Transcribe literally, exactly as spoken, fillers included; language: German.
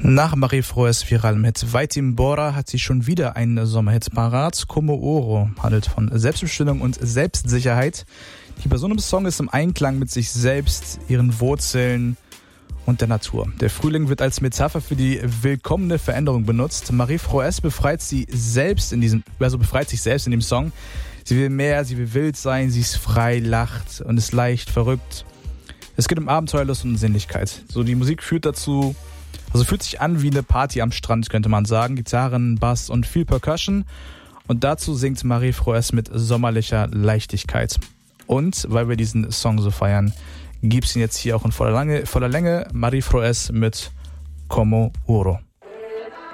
Nach Marie-Froes viralem Hit Weitim Bora hat sie schon wieder einen Sommerhit parat. Como Oro handelt von Selbstbestimmung und Selbstsicherheit. Die bei so einem Song ist im Einklang mit sich selbst, ihren Wurzeln und der Natur. Der Frühling wird als Metapher für die willkommene Veränderung benutzt. Marie-Froes befreit sie selbst in diesem, also befreit sich selbst in dem Song. Sie will mehr, sie will wild sein, sie ist frei, lacht und ist leicht, verrückt. Es geht um Abenteuerlust und Sinnlichkeit. So, die Musik führt dazu, also fühlt sich an wie eine Party am Strand, könnte man sagen. Gitarren, Bass und viel Percussion. Und dazu singt Marie-Froes mit sommerlicher Leichtigkeit. Und weil wir diesen Song so feiern, gibt's ihn jetzt hier auch in voller Länge, voller Länge Marie-Froes mit Como Oro.